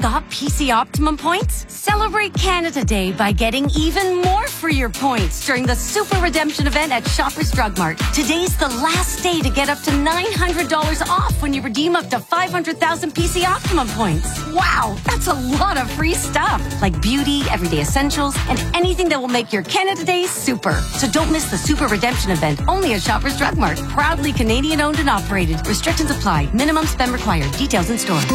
got PC Optimum points? Celebrate Canada Day by getting even more for your points during the Super Redemption event at Shoppers Drug Mart. Today's the last day to get up to $900 off when you redeem up to 500,000 PC Optimum points. Wow, that's a lot of free stuff, like beauty, everyday essentials, and anything that will make your Canada Day super. So don't miss the Super Redemption event, only at Shoppers Drug Mart. Proudly Canadian owned and operated. Restrictions apply. Minimum spend required. Details in store.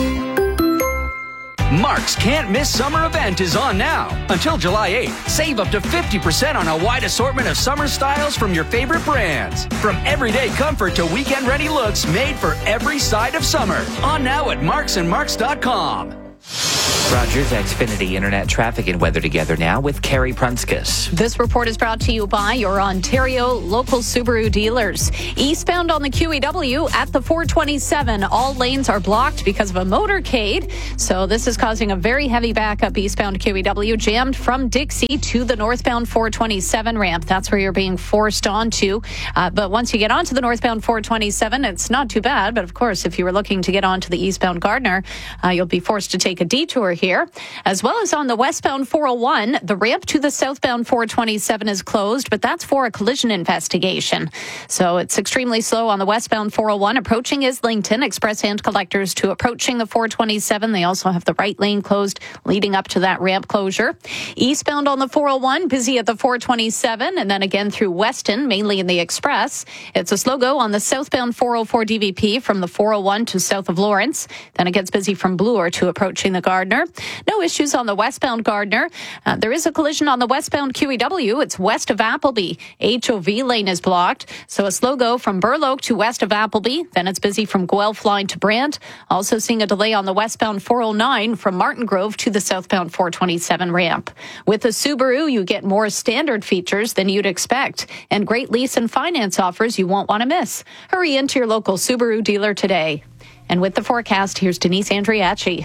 Mark's Can't Miss Summer event is on now. Until July 8th, save up to 50% on a wide assortment of summer styles from your favorite brands. From everyday comfort to weekend-ready looks made for every side of summer. On now at marksandmarks.com. Rogers Xfinity Internet traffic and weather together now with Carrie Prunskis. This report is brought to you by your Ontario local Subaru dealers. Eastbound on the QEW at the 427, all lanes are blocked because of a motorcade. So this is causing a very heavy backup eastbound QEW, jammed from Dixie to the northbound 427 ramp. That's where you're being forced onto. But once you get onto the northbound 427, it's not too bad. But of course, if you were looking to get onto the eastbound Gardner, you'll be forced to take a detour here. As well as on the westbound 401, the ramp to the southbound 427 is closed, but that's for a collision investigation. So it's extremely slow on the westbound 401. Approaching Islington, express hand collectors to approaching the 427. They also have the right lane closed leading up to that ramp closure. Eastbound on the 401, busy at the 427, and then again through Weston, mainly in the express. It's a slow go on the southbound 404 DVP from the 401 to south of Lawrence. Then it gets busy from Bloor to approaching the Gardner. No issues on the westbound Gardner. There is a collision on the westbound QEW. It's west of Appleby. HOV lane is blocked. So a slow go from Burloak to west of Appleby. Then it's busy from Guelph line to Brant. Also seeing a delay on the westbound 409 from Martin Grove to the southbound 427 ramp. With the Subaru, you get more standard features than you'd expect and great lease and finance offers you won't want to miss. Hurry into your local Subaru dealer today. And with the forecast, here's Denise Andriachi.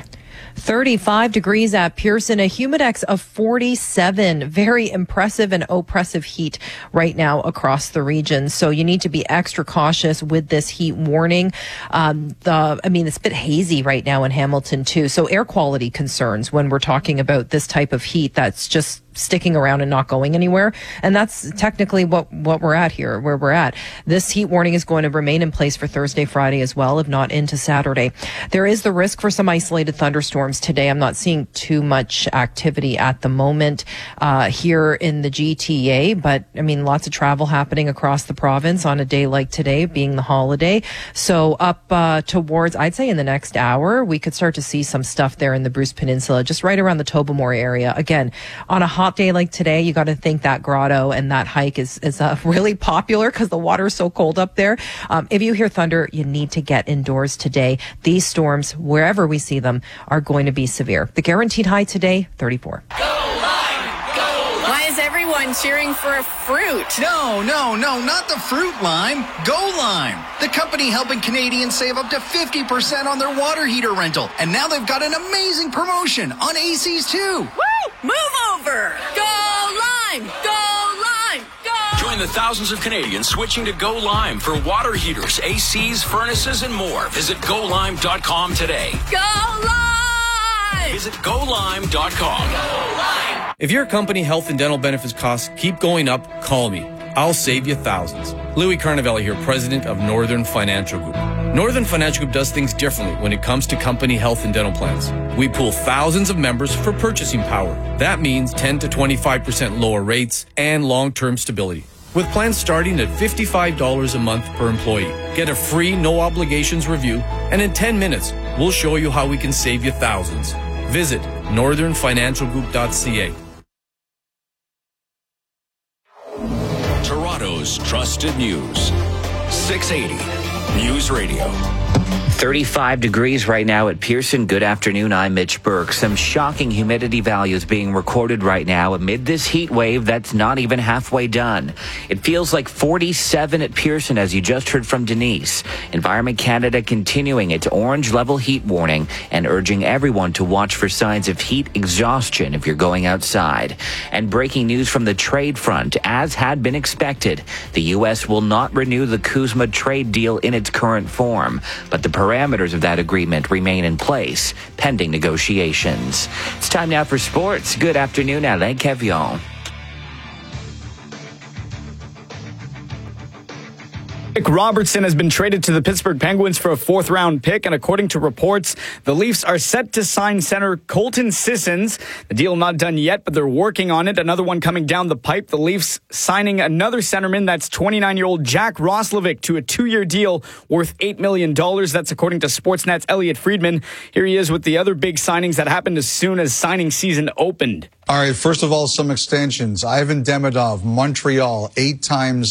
35 degrees at Pearson, a humidex of 47. Very impressive and oppressive heat right now across the region. So you need to be extra cautious with this heat warning. It's a bit hazy right now in Hamilton too. So air quality concerns when we're talking about this type of heat that's just sticking around and not going anywhere. And that's technically what we're at here, where we're at. This heat warning is going to remain in place for Thursday, Friday as well, if not into Saturday. There is the risk for some isolated thunderstorms today. I'm not seeing too much activity at the moment here in the GTA, but lots of travel happening across the province on a day like today, being the holiday. So up towards, I'd say in the next hour, we could start to see some stuff there in the Bruce Peninsula, just right around the Tobermory area. Again, on a hot day like today, you got to think that grotto and that hike is really popular because the water is so cold up there. If you hear thunder, you need to get indoors today. These storms, wherever we see them, are going to be severe. The guaranteed high today, 34. Go Lime! Go Lime! Why is everyone cheering for a fruit? No, not the fruit lime. Go Lime, the company helping Canadians save up to 50% on their water heater rental. And now they've got an amazing promotion on ACs too. Woo! Move over! Go Lime! Go Lime! Go! Join the thousands of Canadians switching to Go Lime for water heaters, ACs, furnaces, and more. Visit GoLime.com today. Go Lime! Visit GoLime.com. Go Lime! If your company health and dental benefits costs keep going up, call me. I'll save you thousands. Louis Carnavelli here, president of Northern Financial Group. Northern Financial Group does things differently when it comes to company health and dental plans. We pool thousands of members for purchasing power. That means 10 to 25% lower rates and long-term stability. With plans starting at $55 a month per employee. Get a free, no-obligations review, and in 10 minutes, we'll show you how we can save you thousands. Visit northernfinancialgroup.ca. Toronto's trusted news. 680 News Radio. 35 degrees right now at Pearson. Good afternoon. I'm Mitch Burke. Some shocking humidity values being recorded right now amid this heat wave that's not even halfway done. It feels like 47 at Pearson, as you just heard from Denise. Environment Canada continuing its orange level heat warning and urging everyone to watch for signs of heat exhaustion if you're going outside. And breaking news from the trade front, as had been expected, the U.S. will not renew the CUSMA trade deal in its current form. but the parameters of that agreement remain in place, pending negotiations. It's time now for sports. Good afternoon, Alain Kevion. Nick Robertson has been traded to the Pittsburgh Penguins for a fourth-round pick, and according to reports, the Leafs are set to sign center Colton Sissons. The deal not done yet, but they're working on it. Another one coming down the pipe. The Leafs signing another centerman, that's 29-year-old Jack Roslovic, to a 2-year deal worth $8 million. That's according to Sportsnet's Elliot Friedman. Here he is with the other big signings that happened as soon as signing season opened. All right, first of all, some extensions. Ivan Demidov, Montreal, 8 times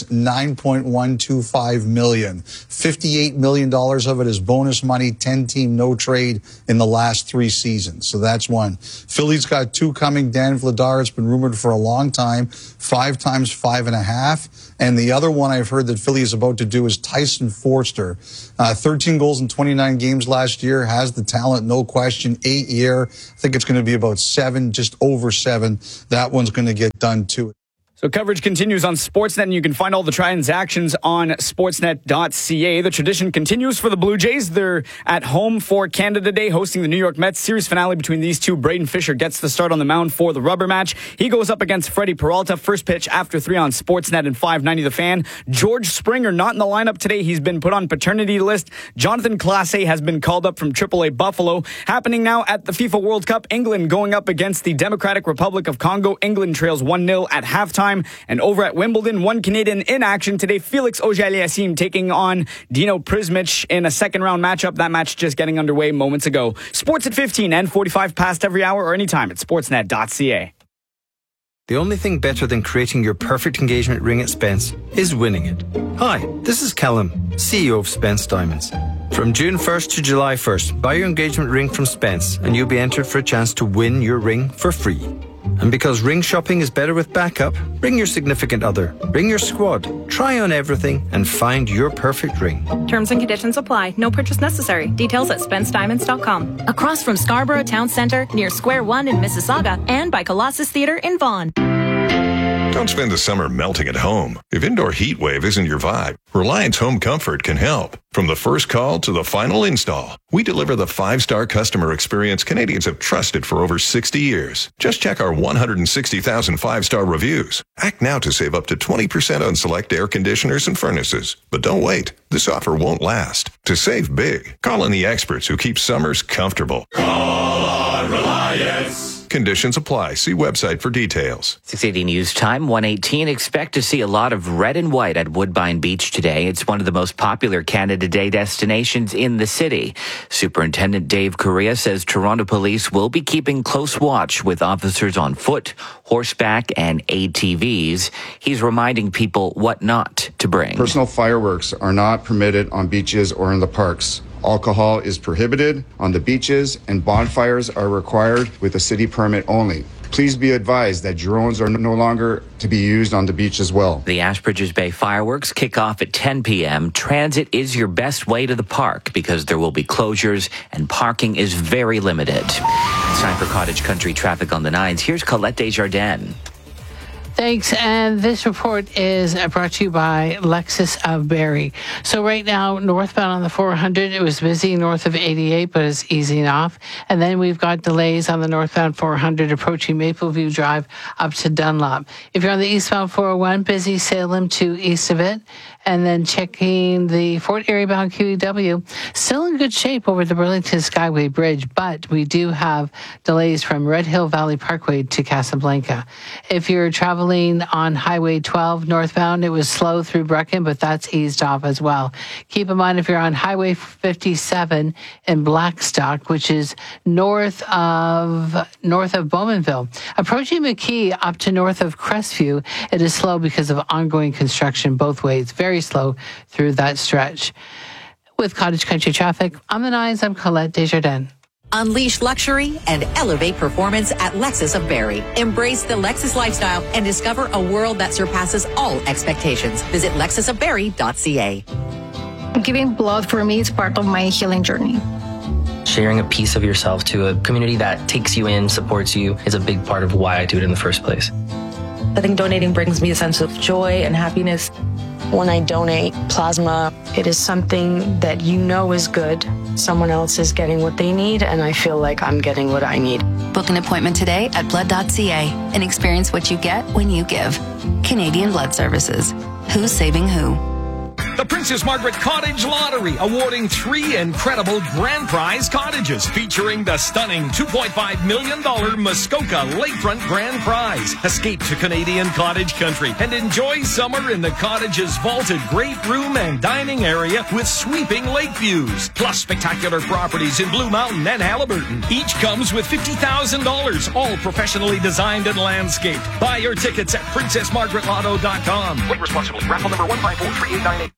$9.125 million. $58 million of it is bonus money, 10-team no trade in the last 3 seasons. So that's one. Philly's got 2 coming. Dan Vladar, it's been rumored for a long time, 5 times $5.5. And the other one I've heard that Philly is about to do is Tyson Forster. 13 goals in 29 games last year, has the talent, no question. 8-year. I think it's going to be about 7, just over 7. That one's going to get done too. So coverage continues on Sportsnet, and you can find all the transactions on sportsnet.ca. The tradition continues for the Blue Jays. They're at home for Canada Day, hosting the New York Mets. Series finale between these two. Braden Fisher gets the start on the mound for the rubber match. He goes up against Freddie Peralta. First pitch after 3 on Sportsnet and 590 The Fan. George Springer not in the lineup today. He's been put on paternity list. Jonathan Clase has been called up from AAA Buffalo. Happening now at the FIFA World Cup. England going up against the Democratic Republic of Congo. England trails 1-0 at halftime. And over at Wimbledon, one Canadian in action today, Felix Auger-Aliassime taking on Dino Prismic in a second-round matchup. That match just getting underway moments ago. Sports at 15 and 45 past every hour or anytime at sportsnet.ca. The only thing better than creating your perfect engagement ring at Spence is winning it. Hi, this is Callum, CEO of Spence Diamonds. From June 1st to July 1st, buy your engagement ring from Spence and you'll be entered for a chance to win your ring for free. And because ring shopping is better with backup, bring your significant other, bring your squad, try on everything and find your perfect ring. Terms and conditions apply. No purchase necessary. Details at SpenceDiamonds.com. Across from Scarborough Town Centre, near Square One in Mississauga, and by Colossus Theatre in Vaughan. Don't spend the summer melting at home. If indoor heat wave isn't your vibe, Reliance Home Comfort can help. From the first call to the final install, we deliver the 5-star customer experience Canadians have trusted for over 60 years. Just check our 160,000 5-star reviews. Act now to save up to 20% on select air conditioners and furnaces. But don't wait. This offer won't last. To save big, call on the experts who keep summers comfortable. Call on Reliance. Conditions apply. See website for details. 680 News Time, 1:18. Expect to see a lot of red and white at Woodbine Beach today. It's one of the most popular Canada Day destinations in the city. Superintendent Dave Correa says Toronto police will be keeping close watch with officers on foot, horseback, and ATVs. He's reminding people what not to bring. Personal fireworks are not permitted on beaches or in the parks. Alcohol is prohibited on the beaches, and bonfires are required with a city permit only. Please be advised that drones are no longer to be used on the beach as well. The Ashbridges Bay fireworks kick off at 10 p.m. Transit is your best way to the park because there will be closures and parking is very limited. It's time for Cottage Country traffic on the 9s. Here's Colette Desjardins. Thanks. And this report is brought to you by Lexus of Barrie. So right now, northbound on the 400, it was busy north of 88, but it's easing off. And then we've got delays on the northbound 400 approaching Mapleview Drive up to Dunlop. If you're on the eastbound 401, busy Salem to east of it. And then checking the Fort Erie bound QEW, still in good shape over the Burlington Skyway Bridge, but we do have delays from Red Hill Valley Parkway to Casablanca. If you're traveling on Highway 12 northbound, it was slow through Brecken, but that's eased off as well. Keep in mind if you're on Highway 57 in Blackstock, which is north of Bowmanville, approaching McKee up to north of Crestview, it is slow because of ongoing construction both ways. Very slow through that stretch. With Cottage Country traffic, on the 9s, I'm Colette Desjardins. Unleash luxury and elevate performance at Lexus of Barrie. Embrace the Lexus lifestyle and discover a world that surpasses all expectations. Visit lexusofbarrie.ca. Giving blood for me is part of my healing journey. Sharing a piece of yourself to a community that takes you in, supports you, is a big part of why I do it in the first place. I think donating brings me a sense of joy and happiness. When I donate plasma, it is something that you know is good. Someone else is getting what they need, and I feel like I'm getting what I need. Book an appointment today at blood.ca and experience what you get when you give. Canadian Blood Services. Who's saving who? The Princess Margaret Cottage Lottery, awarding 3 incredible grand prize cottages featuring the stunning $2.5 million Muskoka Lakefront Grand Prize. Escape to Canadian cottage country and enjoy summer in the cottage's vaulted great room and dining area with sweeping lake views. Plus spectacular properties in Blue Mountain and Halliburton. Each comes with $50,000, all professionally designed and landscaped. Buy your tickets at princessmargaretlotto.com. Play responsibly. Raffle number 1543898.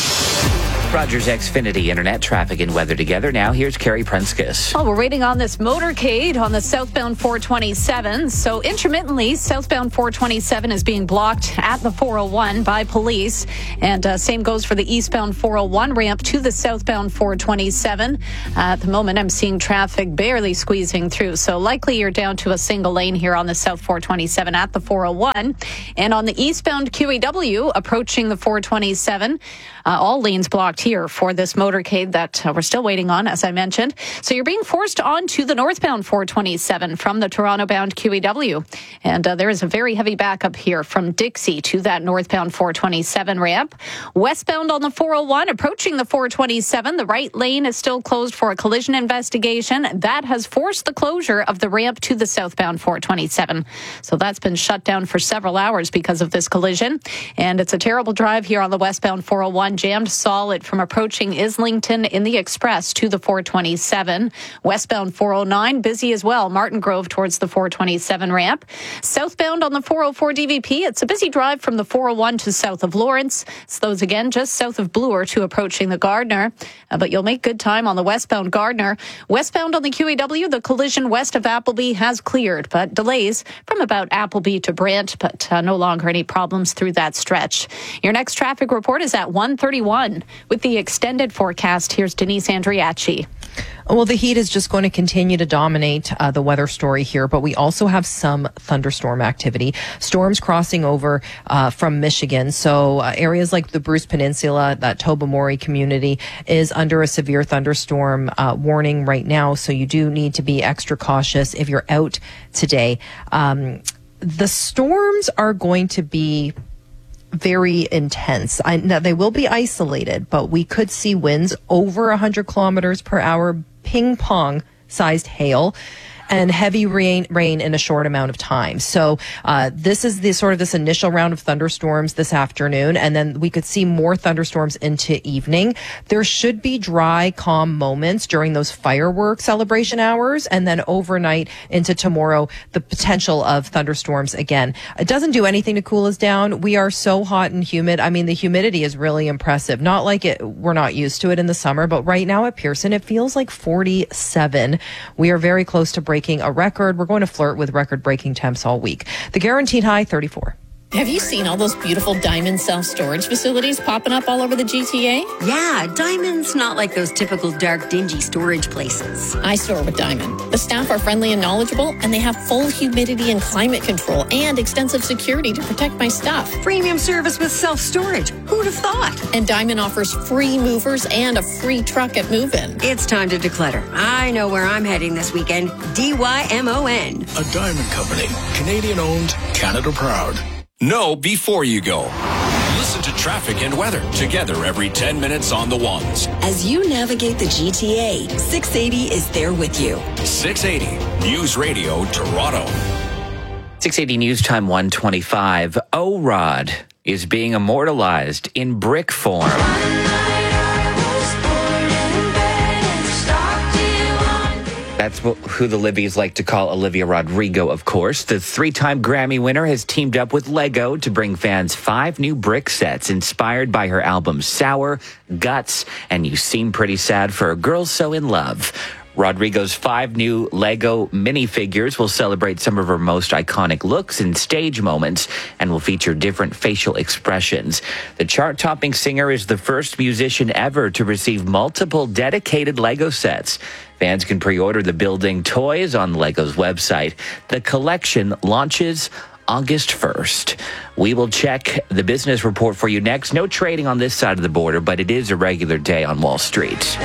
Rogers Xfinity Internet traffic and weather together. Now here's Carrie Prenskus. Well, we're waiting on this motorcade on the southbound 427. So intermittently, southbound 427 is being blocked at the 401 by police. And same goes for the eastbound 401 ramp to the southbound 427. At the moment, I'm seeing traffic barely squeezing through. So likely you're down to a single lane here on the south 427 at the 401. And on the eastbound QEW approaching the 427, all lanes blocked here for this motorcade that we're still waiting on, as I mentioned. So you're being forced onto the northbound 427 from the Toronto-bound QEW. And there is a very heavy backup here from Dixie to that northbound 427 ramp. Westbound on the 401, approaching the 427, the right lane is still closed for a collision investigation. That has forced the closure of the ramp to the southbound 427. So that's been shut down for several hours because of this collision. And it's a terrible drive here on the westbound 401. Jammed solid from approaching Islington in the Express to the 427. Westbound 409, busy as well. Martin Grove towards the 427 ramp. Southbound on the 404 DVP, it's a busy drive from the 401 to south of Lawrence. Slows again just south of Bloor to approaching the Gardner. But you'll make good time on the westbound Gardner. Westbound on the QEW, the collision west of Appleby has cleared, but delays from about Appleby to Brant, but no longer any problems through that stretch. Your next traffic report is at 1:31. With the extended forecast, here's Denise Andriachi. Well, the heat is just going to continue to dominate the weather story here, but we also have some thunderstorm activity. Storms crossing over from Michigan. So areas like the Bruce Peninsula, that Tobermory community, is under a severe thunderstorm warning right now. So you do need to be extra cautious if you're out today. The storms are going to be very intense. Now, they will be isolated, but we could see winds over 100 kilometers per hour, ping pong sized hail, and heavy rain in a short amount of time. So this is this initial round of thunderstorms this afternoon, and then we could see more thunderstorms into evening. There should be dry, calm moments during those fireworks celebration hours, and then overnight into tomorrow, the potential of thunderstorms again. It doesn't do anything to cool us down. We are so hot and humid. I mean, the humidity is really impressive. Not like we're not used to it in the summer, but right now at Pearson, it feels like 47. We are very close to breaking a record. We're going to flirt with record-breaking temps all week. The guaranteed high, 34. Have you seen all those beautiful Diamond self-storage facilities popping up all over the GTA? Yeah, Diamond's not like those typical dark, dingy storage places. I store with Diamond. The staff are friendly and knowledgeable, and they have full humidity and climate control and extensive security to protect my stuff. Premium service with self-storage. Who'd have thought? And Diamond offers free movers and a free truck at move-in. It's time to declutter. I know where I'm heading this weekend. DYMON. A Diamond Company. Canadian-owned, Canada-proud. Know before you go. Listen to traffic and weather together every 10 minutes on the ones. As you navigate the GTA, 680 is there with you. 680 News Radio Toronto. 680 News Time 125. O-Rod is being immortalized in brick form. That's who the Libbies like to call Olivia Rodrigo, of course. The 3-time Grammy winner has teamed up with Lego to bring fans 5 new brick sets inspired by her albums Sour, Guts, and You Seem Pretty Sad for a Girl So in Love. Rodrigo's 5 new Lego minifigures will celebrate some of her most iconic looks and stage moments and will feature different facial expressions. The chart-topping singer is the first musician ever to receive multiple dedicated Lego sets. Fans can pre-order the building toys on Lego's website. The collection launches August 1st. We will check the business report for you next. No trading on this side of the border, but it is a regular day on Wall Street.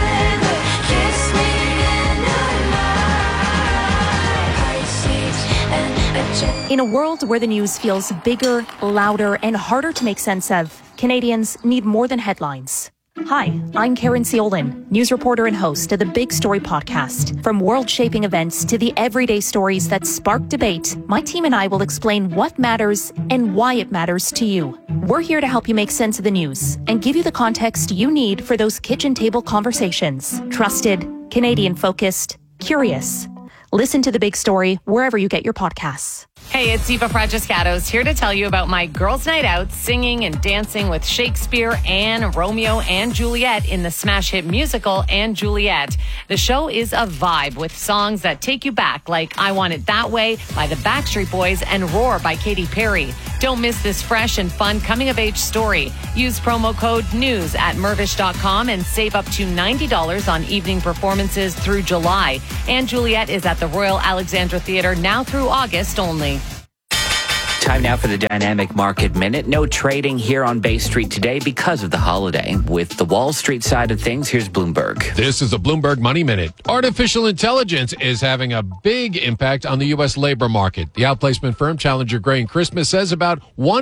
In a world where the news feels bigger, louder, and harder to make sense of, Canadians need more than headlines. Hi, I'm Karen Seolin, news reporter and host of the Big Story podcast. From world-shaping events to the everyday stories that spark debate, my team and I will explain what matters and why it matters to you. We're here to help you make sense of the news and give you the context you need for those kitchen table conversations. Trusted, Canadian-focused, curious. Listen to The Big Story wherever you get your podcasts. Hey, it's Eva Francescatos here to tell you about my girls' night out singing and dancing with Shakespeare and Romeo and Juliet in the smash hit musical And Juliet. The show is a vibe with songs that take you back, like I Want It That Way by the Backstreet Boys and Roar by Katy Perry. Don't miss this fresh and fun coming-of-age story. Use promo code NEWS at Mirvish.com and save up to $90 on evening performances through July. And Juliet is at the Royal Alexandra Theatre now through August only. Time now for the Dynamic Market Minute. No trading here on Bay Street today because of the holiday. With the Wall Street side of things, here's Bloomberg. This is the Bloomberg Money Minute. Artificial intelligence is having a big impact on the U.S. labor market. The outplacement firm Challenger Gray and Christmas says about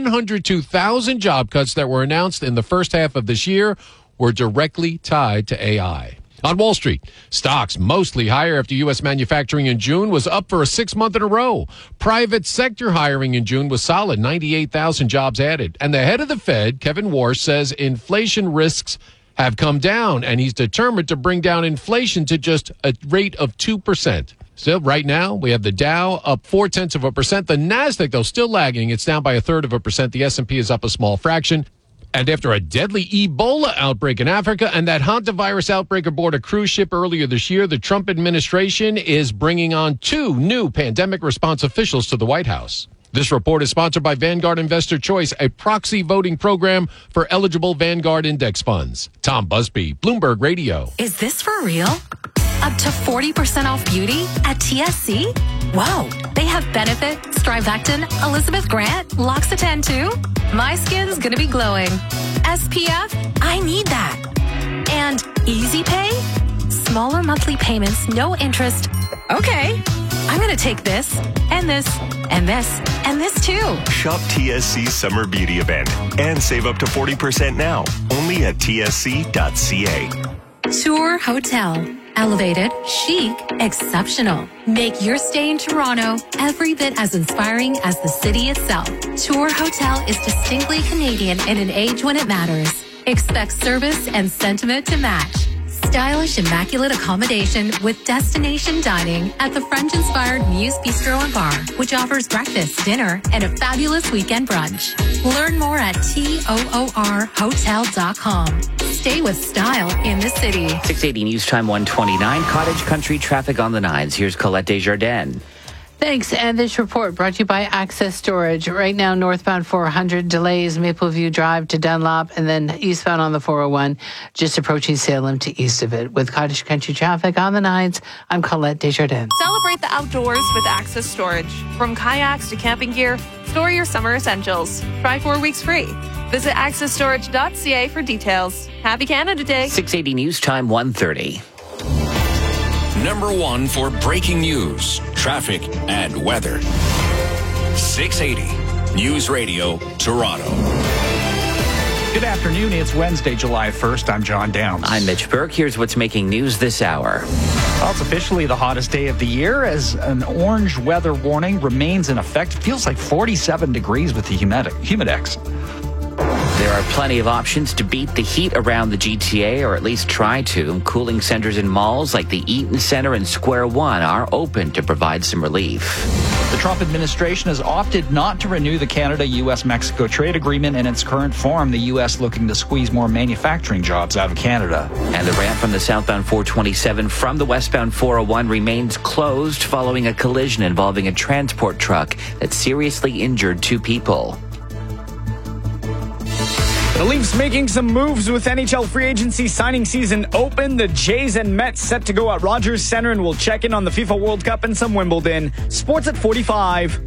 102,000 job cuts that were announced in the first half of this year were directly tied to AI. On Wall Street, stocks mostly higher after U.S. manufacturing in June was up for a 6th month in a row. Private sector hiring in June was solid, 98,000 jobs added. And the head of the Fed, Kevin Warsh, says inflation risks have come down, and he's determined to bring down inflation to just a rate of 2%. Still, right now, we have the Dow up 0.4%. The NASDAQ, though, still lagging. It's down by 0.33%. The S&P is up a small fraction. And after a deadly Ebola outbreak in Africa and that hantavirus outbreak aboard a cruise ship earlier this year, the Trump administration is bringing on 2 new pandemic response officials to the White House. This report is sponsored by Vanguard Investor Choice, a proxy voting program for eligible Vanguard index funds. Tom Busby, Bloomberg Radio. Is this for real? Up to 40% off beauty at TSC? Whoa, they have Benefit, Strivectin, Elizabeth Grant, L'Occitane too? My skin's gonna be glowing. SPF? I need that. And Easy Pay? Smaller monthly payments, no interest. Okay, I'm gonna take this, and this, and this, and this too. Shop TSC's Summer Beauty Event and save up to 40% now, only at tsc.ca. Tour Hotel. Elevated, chic, exceptional. Make your stay in Toronto every bit as inspiring as the city itself. Tour Hotel is distinctly Canadian in an age when it matters. Expect service and sentiment to match. Stylish, immaculate accommodation with destination dining at the French-inspired Muse Bistro and Bar, which offers breakfast, dinner, and a fabulous weekend brunch. Learn more at toorhotel.com. Stay with style in the city. 680 News Time 129. Cottage Country traffic on the 9s. Here's Colette Desjardins. Thanks. And this report brought to you by Access Storage. Right now, northbound 400 delays Mapleview Drive to Dunlop, and then eastbound on the 401, just approaching Salem to east of it. With Cottage Country traffic on the 9s, I'm Colette Desjardins. Celebrate the outdoors with Access Storage. From kayaks to camping gear, store your summer essentials. Try 4 weeks free. Visit accessstorage.ca for details. Happy Canada Day. 680 News Time 1:30. Number 1 for breaking news, traffic, and weather. 680 News Radio, Toronto. Good afternoon. It's Wednesday, July 1st. I'm John Downs. I'm Mitch Burke. Here's what's making news this hour. Well, it's officially the hottest day of the year as an orange weather warning remains in effect. It feels like 47 degrees with the Humidex. There are plenty of options to beat the heat around the GTA, or at least try to. Cooling centers in malls like the Eaton Center and Square One are open to provide some relief. The Trump administration has opted not to renew the Canada-U.S.-Mexico trade agreement in its current form, the U.S. looking to squeeze more manufacturing jobs out of Canada. And the ramp from the southbound 427 from the westbound 401 remains closed following a collision involving a transport truck that seriously injured 2 people. The Leafs making some moves with NHL free agency signing season open. The Jays and Mets set to go at Rogers Center, and we'll check in on the FIFA World Cup and some Wimbledon. Sports at 45.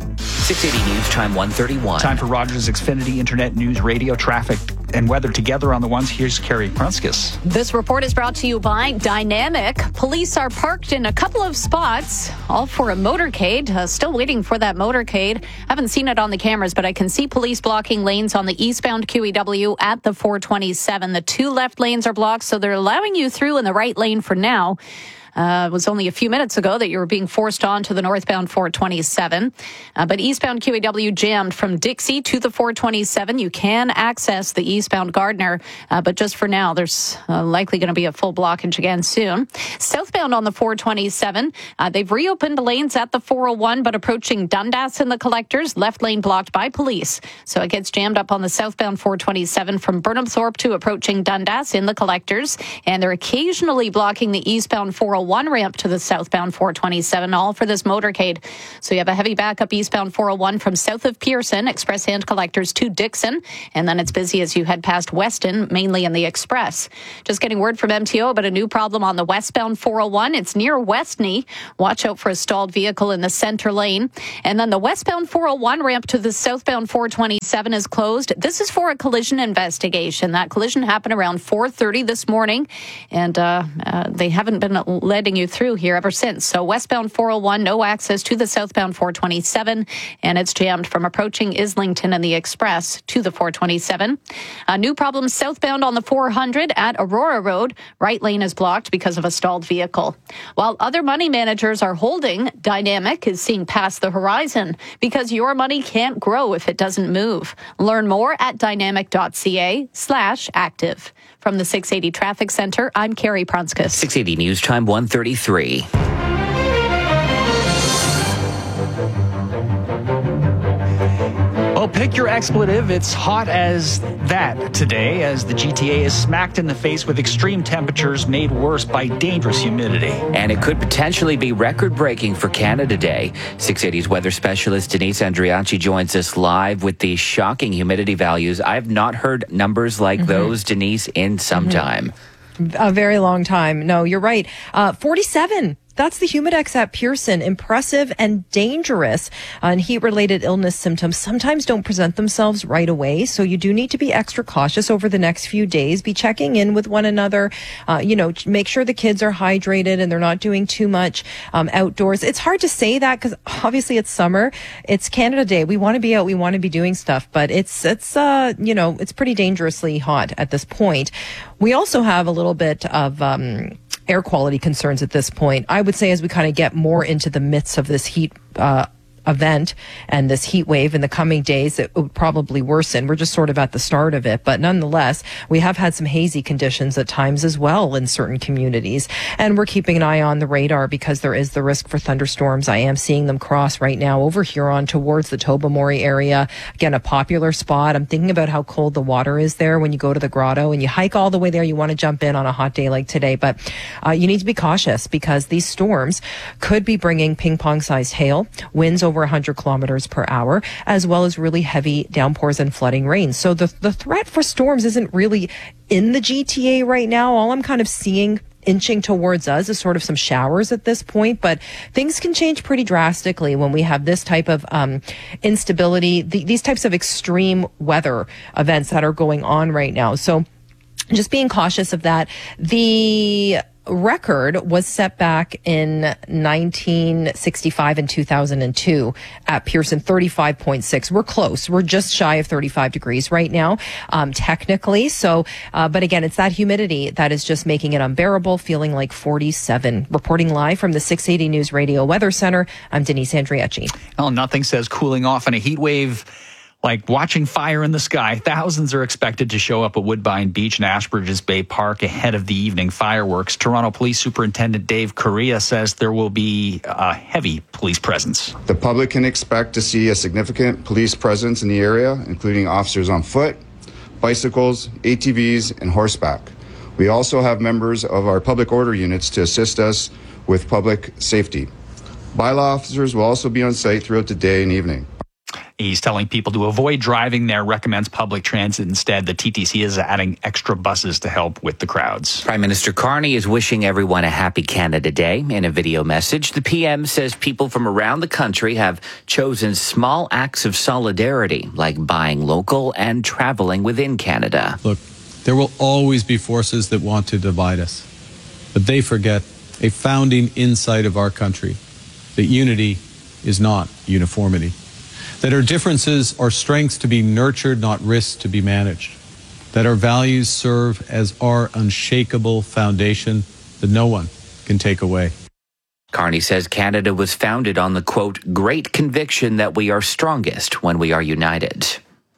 680 News Time 131. Time for Rogers Xfinity Internet News Radio traffic and weather together on the ones. Here's Carrie Prunskis. This report is brought to you by Dynamic. Police are parked in a couple of spots, all for a motorcade. Still waiting for that motorcade. Haven't seen it on the cameras, but I can see police blocking lanes on the eastbound QEW at the 427. The two left lanes are blocked, so they're allowing you through in the right lane for now. It was only a few minutes ago that you were being forced onto the northbound 427. But eastbound QEW jammed from Dixie to the 427. You can access the eastbound Gardner, but just for now, there's likely going to be a full blockage again soon. Southbound on the 427, they've reopened lanes at the 401, but approaching Dundas in the collectors, left lane blocked by police. So it gets jammed up on the southbound 427 from Burnham Thorpe to approaching Dundas in the collectors. And they're occasionally blocking the eastbound 401 ramp to the southbound 427, all for this motorcade. So you have a heavy backup eastbound 401 from south of Pearson, Express and Collectors to Dixon, and then it's busy as you head past Weston, mainly in the Express. Just getting word from MTO about a new problem on the westbound 401. It's near Westney. Watch out for a stalled vehicle in the center lane. And then the westbound 401 ramp to the southbound 427 is closed. This is for a collision investigation. That collision happened around 4:30 this morning, and they haven't been letting you through here ever since. So westbound 401, no access to the southbound 427, and it's jammed from approaching Islington and the Express to the 427. A new problem southbound on the 400 at Aurora Road. Right lane is blocked because of a stalled vehicle. While other money managers are holding, Dynamic is seeing past the horizon because your money can't grow if it doesn't move. Learn more at dynamic.ca/active. From the 680 Traffic Center, I'm Carrie Prunskis. 680 News Time 133. Well, pick your expletive. It's hot as that today as the GTA is smacked in the face with extreme temperatures made worse by dangerous humidity. And it could potentially be record-breaking for Canada Day. 680's weather specialist Denise Andriachi joins us live with the shocking humidity values. I've not heard numbers like those, Denise, in some time. A very long time. No, you're right. 47. That's the Humidex at Pearson. Impressive and dangerous. And heat-related illness symptoms sometimes don't present themselves right away. So you do need to be extra cautious over the next few days. Be checking in with one another. Make sure the kids are hydrated and they're not doing too much outdoors. It's hard to say that because obviously it's summer. It's Canada Day. We want to be out. We want to be doing stuff. But it's pretty dangerously hot at this point. We also have a little bit of air quality concerns at this point. I would say as we kind of get more into the midst of this heat event and this heat wave in the coming days, it would probably worsen. We're just sort of at the start of it. But nonetheless, we have had some hazy conditions at times as well in certain communities. And we're keeping an eye on the radar because there is the risk for thunderstorms. I am seeing them cross right now over Huron towards the Tobermory area. Again, a popular spot. I'm thinking about how cold the water is there when you go to the grotto and you hike all the way there. You want to jump in on a hot day like today. But you need to be cautious because these storms could be bringing ping-pong-sized hail, winds over 100 kilometers per hour, as well as really heavy downpours and flooding rains. So the threat for storms isn't really in the GTA right now. All I'm kind of seeing inching towards us is sort of some showers at this point, but things can change pretty drastically when we have this type of instability, these types of extreme weather events that are going on right now. So just being cautious of that. The record was set back in 1965 and 2002 at Pearson, 35.6. We're close. We're just shy of 35 degrees right now, technically. So, but again, it's that humidity that is just making it unbearable, feeling like 47. Reporting live from the 680 News Radio Weather Center, I'm Denise Andriachi. Well, nothing says cooling off in a heat wave like watching fire in the sky. Thousands are expected to show up at Woodbine Beach and Ashbridges Bay Park ahead of the evening fireworks. Toronto Police Superintendent Dave Correa says there will be a heavy police presence. The public can expect to see a significant police presence in the area, including officers on foot, bicycles, ATVs, and horseback. We also have members of our public order units to assist us with public safety. Bylaw officers will also be on site throughout the day and evening. He's telling people to avoid driving there, recommends public transit instead. The TTC is adding extra buses to help with the crowds. Prime Minister Carney is wishing everyone a happy Canada Day. In a video message, the PM says people from around the country have chosen small acts of solidarity, like buying local and traveling within Canada. Look, there will always be forces that want to divide us, but they forget a founding insight of our country, that unity is not uniformity. That our differences are strengths to be nurtured, not risks to be managed. That our values serve as our unshakable foundation that no one can take away. Carney says Canada was founded on the, quote, great conviction that we are strongest when we are united.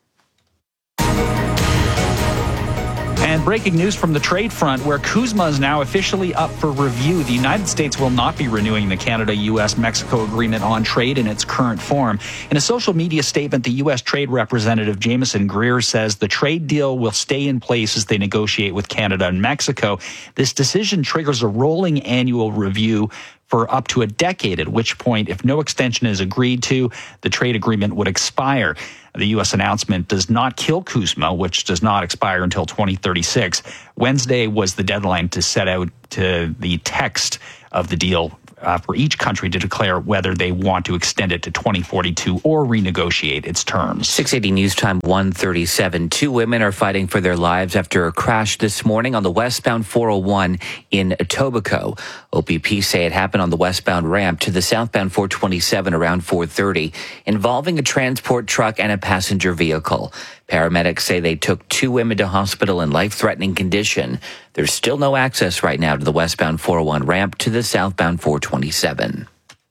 And breaking news from the trade front, where CUSMA is now officially up for review. The United States will not be renewing the Canada-U.S.-Mexico agreement on trade in its current form. In a social media statement, the U.S. Trade Representative Jameson Greer says the trade deal will stay in place as they negotiate with Canada and Mexico. This decision triggers a rolling annual review for up to a decade, at which point, if no extension is agreed to, the trade agreement would expire. The U.S. announcement does not kill CUSMA, which does not expire until 2036. Wednesday was the deadline to set out to the text of the deal for each country to declare whether they want to extend it to 2042 or renegotiate its terms. 680 News Time 1:37. 2 women are fighting for their lives after a crash this morning on the westbound 401 in Etobicoke. OPP say it happened on the westbound ramp to the southbound 427 around 4:30, involving a transport truck and a passenger vehicle. Paramedics say they took 2 women to hospital in life-threatening condition. There's still no access right now to the westbound 401 ramp to the southbound 427.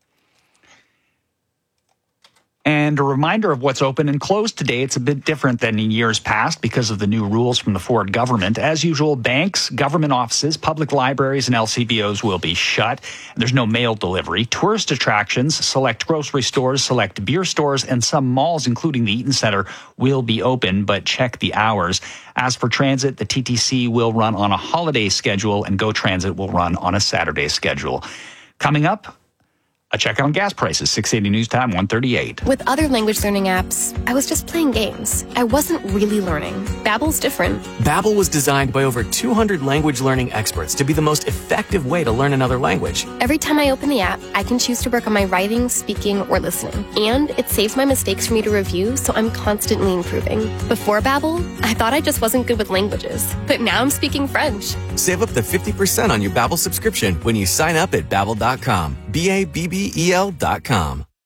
And a reminder of what's open and closed today. It's a bit different than in years past because of the new rules from the Ford government. As usual, banks, government offices, public libraries, and LCBOs will be shut. There's no mail delivery. Tourist attractions, select grocery stores, select beer stores, and some malls, including the Eaton Center, will be open, but check the hours. As for transit, the TTC will run on a holiday schedule, and GO Transit will run on a Saturday schedule. Coming up, a check on gas prices, 680 News Time, 1:38. With other language learning apps, I was just playing games. I wasn't really learning. Babbel's different. Babbel was designed by over 200 language learning experts to be the most effective way to learn another language. Every time I open the app, I can choose to work on my writing, speaking, or listening. And it saves my mistakes for me to review, so I'm constantly improving. Before Babbel, I thought I just wasn't good with languages. But now I'm speaking French. Save up to 50% on your Babbel subscription when you sign up at Babbel.com. BABBEL.com.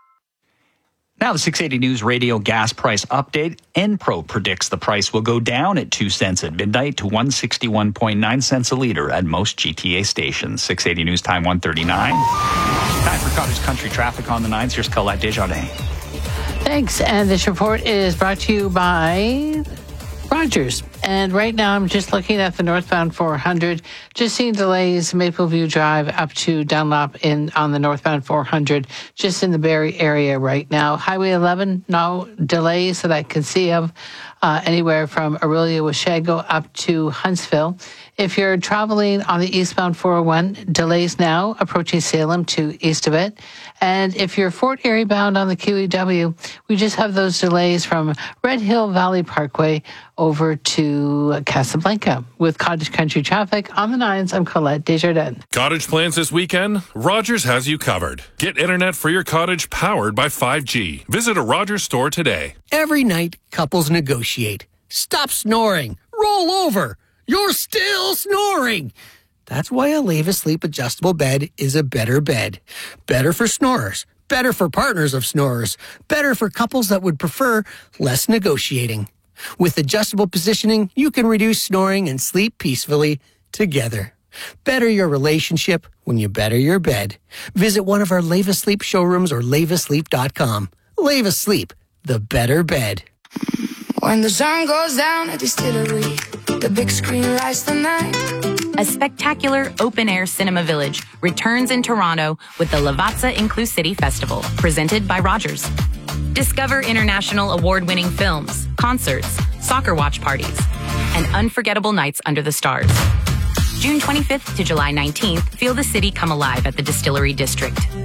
Now the 680 News Radio gas price update. Enpro predicts the price will go down at 2 cents at midnight to 161.9 cents a liter at most GTA stations. 680 News Time, 1:39. Time for Cottage Country traffic on the 9s. Here's Colette Desjardins. Thanks. And this report is brought to you by Rogers. And right now I'm just looking at the northbound 400, just seeing delays, Mapleview Drive up to Dunlop on the northbound 400, just in the Barrie area right now. Highway 11, no delays that I can see of, anywhere from Orillia Washago up to Huntsville. If you're traveling on the eastbound 401, delays now approaching Salem to east of it. And if you're Fort Erie bound on the QEW, we just have those delays from Red Hill Valley Parkway over to Casablanca. With Cottage Country traffic on the 9s, I'm Colette Desjardins. Cottage plans this weekend? Rogers has you covered. Get internet for your cottage powered by 5G. Visit a Rogers store today. Every night, couples negotiate. Stop snoring. Roll over. You're still snoring. That's why a Leva Sleep adjustable bed is a better bed. Better for snorers. Better for partners of snorers. Better for couples that would prefer less negotiating. With adjustable positioning, you can reduce snoring and sleep peacefully together. Better your relationship when you better your bed. Visit one of our Leva Sleep showrooms or levasleep.com. Leva Sleep, the better bed. When the sun goes down at Distillery, the big screen lights the night. A spectacular open-air cinema village returns in Toronto with the Lavazza Inclusivity Festival, presented by Rogers. Discover international award-winning films, concerts, soccer watch parties, and unforgettable nights under the stars. June 25th to July 19th, feel the city come alive at the Distillery District.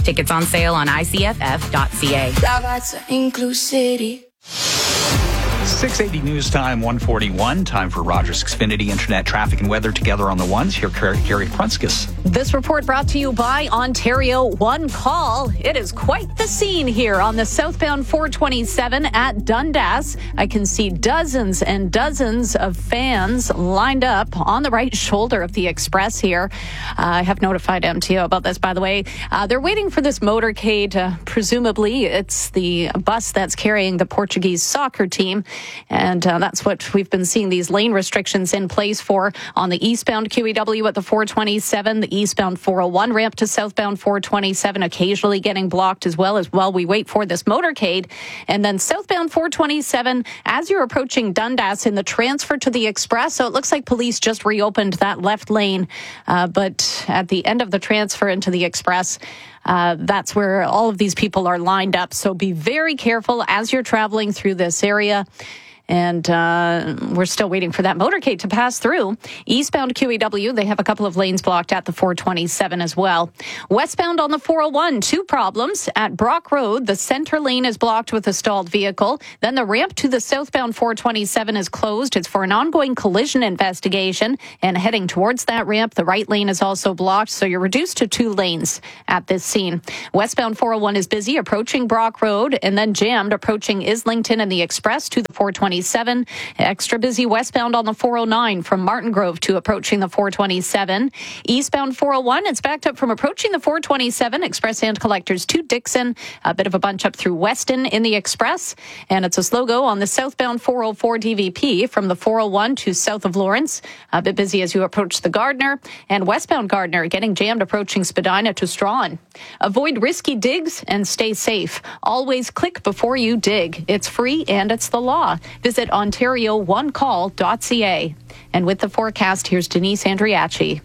Tickets on sale on icff.ca. Ragazza inclusivity. 680 News Time, 141. Time for Rogers Xfinity Internet traffic and weather together on the ones. Here, Gary Prunskis. This report brought to you by Ontario One Call. It is quite the scene here on the southbound 427 at Dundas. I can see dozens and dozens of fans lined up on the right shoulder of the express here. I have notified MTO about this, by the way. They're waiting for this motorcade. Presumably, it's the bus that's carrying the Portuguese soccer team. And that's what we've been seeing these lane restrictions in place for on the eastbound QEW at the 427, the eastbound 401 ramp to southbound 427 occasionally getting blocked as well while we wait for this motorcade. And then southbound 427 as you're approaching Dundas in the transfer to the express. So it looks like police just reopened that left lane. But at the end of the transfer into the express, that's where all of these people are lined up. So be very careful as you're traveling through this area. And we're still waiting for that motorcade to pass through. Eastbound QEW, they have a couple of lanes blocked at the 427 as well. Westbound on the 401, two problems. At Brock Road, the center lane is blocked with a stalled vehicle. Then the ramp to the southbound 427 is closed. It's for an ongoing collision investigation. And heading towards that ramp, the right lane is also blocked. So you're reduced to two lanes at this scene. Westbound 401 is busy approaching Brock Road and then jammed approaching Islington and the Express to the 427. Extra busy westbound on the 409 from Martin Grove to approaching the 427. Eastbound 401, it's backed up from approaching the 427. Express and Collectors to Dixon. A bit of a bunch up through Weston in the Express. And it's a slow go on the southbound 404 DVP from the 401 to south of Lawrence. A bit busy as you approach the Gardner. And westbound Gardner getting jammed approaching Spadina to Strawn. Avoid risky digs and stay safe. Always click before you dig. It's free and it's the law. Visit OntarioOneCall.ca. And with the forecast, here's Denise Andriachi.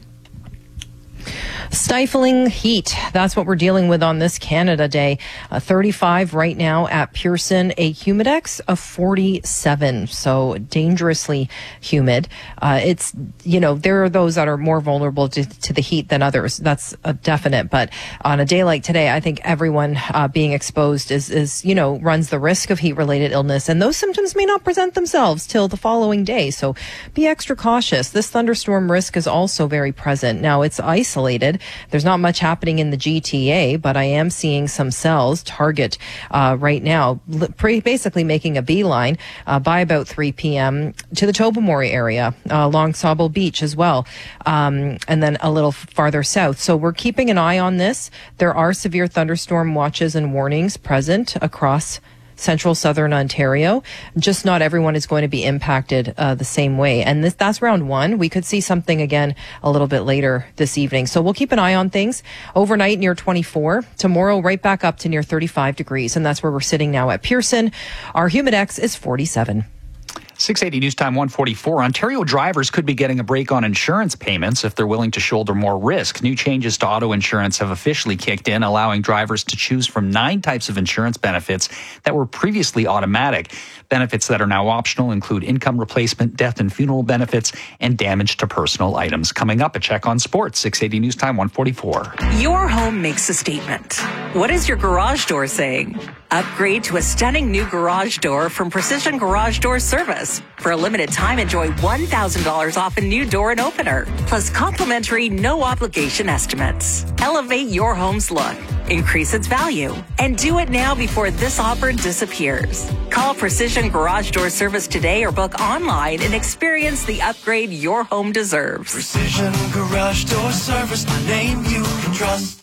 Stifling heat. That's what we're dealing with on this Canada Day. 35 right now at Pearson, a humidex of 47. So dangerously humid. It's, there are those that are more vulnerable to the heat than others. That's a definite. But on a day like today, I think everyone being exposed is runs the risk of heat related illness. And those symptoms may not present themselves till the following day. So be extra cautious. This thunderstorm risk is also very present. Now it's isolated. There's not much happening in the GTA, but I am seeing some cells target right now, basically making a beeline by about 3 p.m. to the Tobermory area, along Sauble Beach as well, and then a little farther south. So we're keeping an eye on this. There are severe thunderstorm watches and warnings present across central southern Ontario. Just not everyone is going to be impacted the same way. And that's round one. We could see something again a little bit later this evening. So we'll keep an eye on things. Overnight near 24. Tomorrow right back up to near 35 degrees. And that's where we're sitting now at Pearson. Our humidex is 47. 680 News Time 144. Ontario drivers could be getting a break on insurance payments if they're willing to shoulder more risk. New changes to auto insurance have officially kicked in, allowing drivers to choose from 9 types of insurance benefits that were previously automatic. Benefits that are now optional include income replacement, death and funeral benefits, and damage to personal items. Coming up, a check on sports. 680 News Time 144. Your home makes a statement. What is your garage door saying? Upgrade to a stunning new garage door from Precision Garage Door Service. For a limited time, enjoy $1,000 off a new door and opener, plus complimentary no-obligation estimates. Elevate your home's look, increase its value, and do it now before this offer disappears. Call Precision Garage Door Service today or book online and experience the upgrade your home deserves. Precision Garage Door Service, a name you can trust.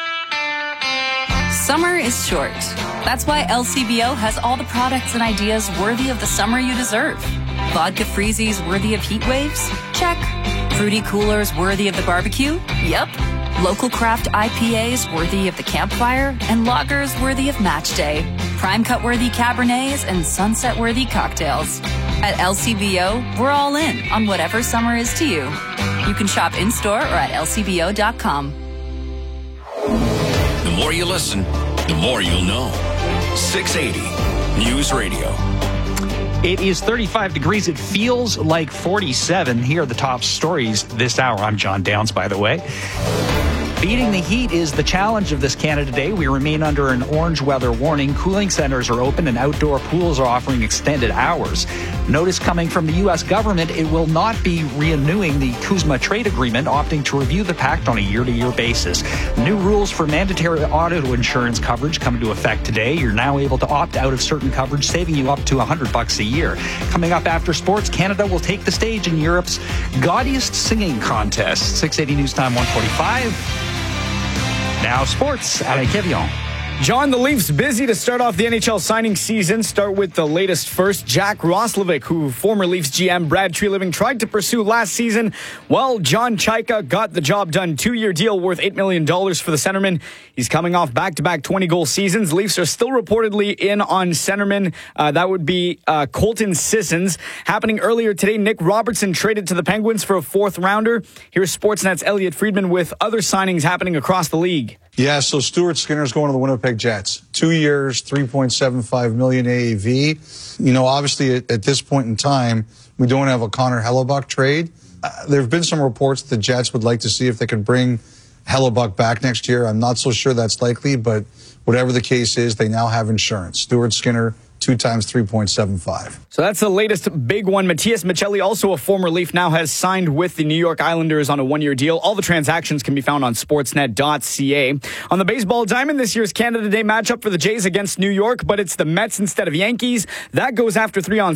Summer is short. That's why LCBO has all the products and ideas worthy of the summer you deserve. Vodka freezies worthy of heat waves? Check. Fruity coolers worthy of the barbecue? Yep. Local craft IPAs worthy of the campfire? And lagers worthy of match day. Prime cut worthy Cabernets and sunset worthy cocktails. At LCBO, we're all in on whatever summer is to you. You can shop in-store or at lcbo.com. The more you listen, the more you'll know. 680 News Radio. It is 35 degrees. It feels like 47. Here are the top stories this hour. I'm John Downs, by the way. Beating the heat is the challenge of this Canada Day. We remain under an orange weather warning. Cooling centers are open and outdoor pools are offering extended hours. Notice coming from the U.S. government, it will not be renewing the CUSMA trade agreement, opting to review the pact on a year-to-year basis. New rules for mandatory auto insurance coverage come into effect today. You're now able to opt out of certain coverage, saving you up to $100 a year. Coming up after sports, Canada will take the stage in Europe's gaudiest singing contest. 680 News Time 145. Now sports, Alain Quevillon. John, the Leafs busy to start off the NHL signing season. Start with the latest first. Jack Roslovic, who former Leafs GM Brad Treliving tried to pursue last season. Well, John Chayka got the job done. 2-year deal worth $8 million for the centerman. He's coming off back-to-back 20-goal seasons. Leafs are still reportedly in on centerman. That would be Colton Sissons. Happening earlier today, Nick Robertson traded to the Penguins for a fourth-rounder. Here's Sportsnet's Elliot Friedman with other signings happening across the league. Yeah, so Stuart Skinner's going to the Winnipeg Jets. 2 years, $3.75 million AAV. You know, obviously at this point in time, we don't have a Connor Hellebuck trade. There have been some reports that the Jets would like to see if they could bring Hellebuck back next year. I'm not so sure that's likely, but whatever the case is, they now have insurance. Stuart Skinner, 2 times $3.75. So that's the latest big one. Matias Michelli, also a former Leaf, now has signed with the New York Islanders on a 1-year deal. All the transactions can be found on sportsnet.ca. On the baseball diamond, this year's Canada Day matchup for the Jays against New York, but it's the Mets instead of Yankees. That goes after 3 on